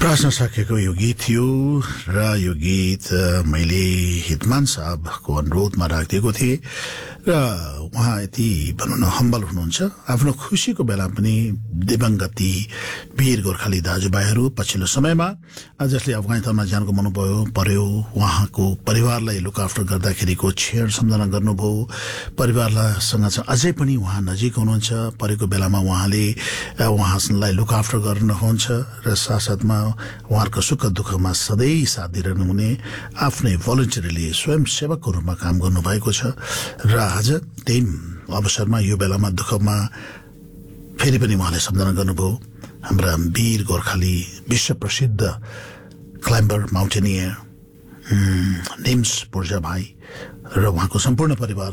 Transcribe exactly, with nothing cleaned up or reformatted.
प्रश्न सकेको यो गीत थियो र यो गीत मैले हितमान साहबको अनुरोधमा राखिदिएको थिएँ र उहाँ यति भनौँ न हम्बल हुनुहुन्छ। आफ्नो खुसीको बेला पनि दिवंगती वीर गोर्खाली दाजुभाइहरू पछिल्लो समयमा जसले अफगानिस्तानमा ज्यान गुमाउनु भयो पर्यो उहाँको परिवारलाई लुक आफ्टर गर्दाखेरिको छेड सम्झना गर्नुभयो। परिवारसँग अझै पनि उहाँ नजिक हुनुहुन्छ। परेको बेलामा उहाँले उहाँलाई लुक आफ्टर गर्नुहुन्छ र साथसाथमा उहाँहरूको सुख दुःखमा सधैँ साथ दिइरहनु हुने आफ्नै भोलन्टियरली स्वयंसेवकको रूपमा काम गर्नुभएको छ र आज त्यही अवसरमा यो बेलामा दुःखमा फेरि पनि उहाँले सम्झना गर्नुभयो। हाम्रा वीर गोर्खाली विश्व प्रसिद्ध क्लाइम्बर माउन्टेनियर निम्स पूर्जा भाइ र उहाँको सम्पूर्ण परिवार